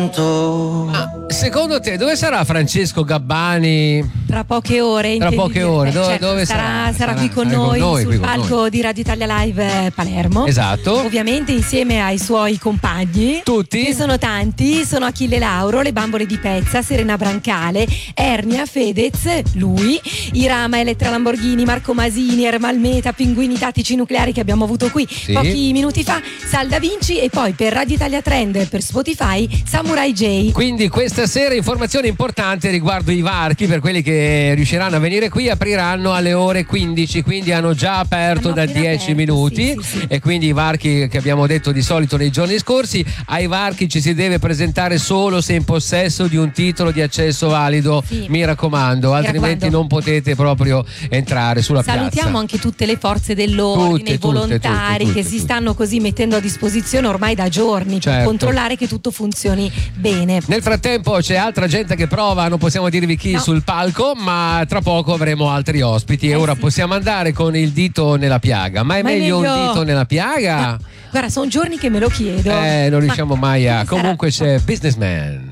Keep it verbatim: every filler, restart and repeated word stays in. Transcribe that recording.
momento. Ah, secondo te dove sarà Francesco Gabbani? Tra poche ore. Tra poche ore, dove, certo, dove sarà, sarà? sarà qui con sarà noi, con noi sul qui con palco noi. di Radio Italia Live eh, Palermo. Esatto. Ovviamente insieme ai suoi compagni. Tutti? Che sono tanti, sono Achille Lauro, le bambole di Pezza, Serena Brancale, Ernia, Fedez, lui, Irama, Elettra Lamborghini, Marco Masini, Ermal Meta, Pinguini Tattici Nucleari che abbiamo avuto qui Sì. pochi minuti fa, Sal Da Vinci e poi per Radio Italia Trend, per Spotify, Samurai J. Quindi questa sera informazione importante riguardo i varchi, per quelli che riusciranno a venire qui, apriranno alle ore quindici, quindi hanno già aperto Hanno da appena dieci aperto, minuti, sì, sì, sì. e quindi i varchi che abbiamo detto di solito nei giorni scorsi, ai varchi ci si deve presentare solo se in possesso di un titolo di accesso valido, Sì. mi raccomando, altrimenti raccomando. non potete proprio entrare sulla Salutiamo piazza. anche tutte le forze dell'ordine, Tutte, i volontari tutte, tutte, tutte, che si tutte. stanno così mettendo a disposizione ormai da giorni per Certo. controllare che tutto funzioni bene. Nel frattempo c'è altra gente che prova, non possiamo dirvi chi, No. sul palco, ma tra poco avremo altri ospiti e Eh ora sì. possiamo andare con il dito nella piaga. Ma è Ma è meglio, meglio- un dito nella piaga? No, guarda, sono giorni che me lo chiedo. Eh, non riusciamo Ma mai a... come sarà? Comunque c'è Businessman.